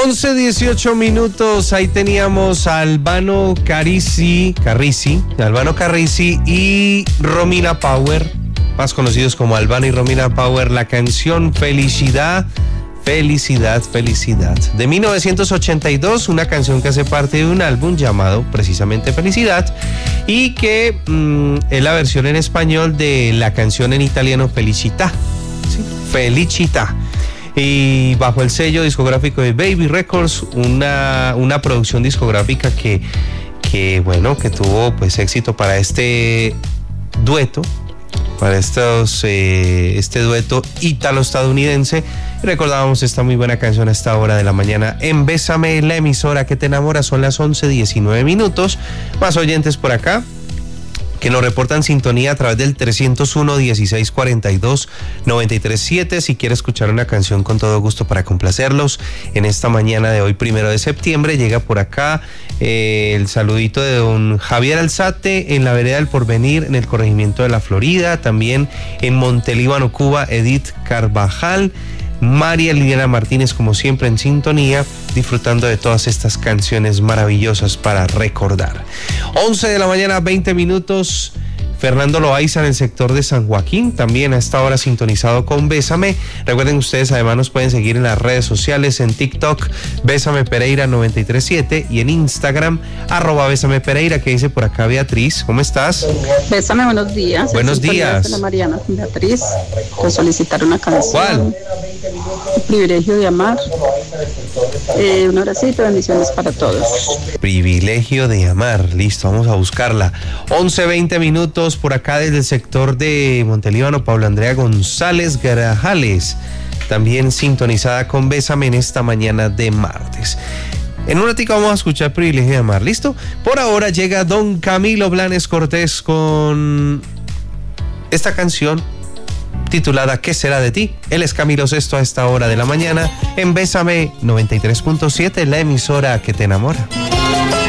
11:18. Ahí teníamos a Albano Carrisi y Romina Power, más conocidos como Albano y Romina Power, la canción Felicidad, Felicidad, Felicidad, de 1982, una canción que hace parte de un álbum llamado precisamente Felicidad, y que es la versión en español de la canción en italiano Felicità, ¿sí? Felicità. Y bajo el sello discográfico de Baby Records, una producción discográfica que tuvo pues éxito para este dueto, este dueto ítalo-estadounidense. Y recordábamos esta muy buena canción a esta hora de la mañana en Bésame, la emisora que te enamora. Son las 11:19. Más oyentes por acá que nos reportan sintonía a través del 301-1642-937. Si quiere escuchar una canción, con todo gusto para complacerlos en esta mañana de hoy, 1 de septiembre, llega por acá el saludito de don Javier Alzate en la vereda del Porvenir, en el corregimiento de La Florida. También en Montelíbano, Cuba, Edith Carvajal. María Liliana Martínez, como siempre, en sintonía, disfrutando de todas estas canciones maravillosas para recordar. 11:20. Fernando Loaiza en el sector de San Joaquín, también a esta hora sintonizado con Bésame. Recuerden ustedes, además nos pueden seguir en las redes sociales, en TikTok, Bésame Pereira 937, y en Instagram, @Bésame Pereira, que dice por acá Beatriz. ¿Cómo estás? Bésame, buenos días. Buenos días. Hola Mariana, Beatriz, por solicitar una canción. ¿Cuál? El privilegio de amar. Un abracito, bendiciones para todos. Privilegio de amar, listo, vamos a buscarla. 11:20 por acá desde el sector de Montelíbano, Paula Andrea González Grajales, también sintonizada con Bésame en esta mañana de martes. En un ratito vamos a escuchar Privilegio de amar, ¿listo? Por ahora llega don Camilo Blanes Cortés con esta canción titulada ¿Qué será de ti? Él es Camilo Sesto a esta hora de la mañana en Bésame 93.7, la emisora que te enamora.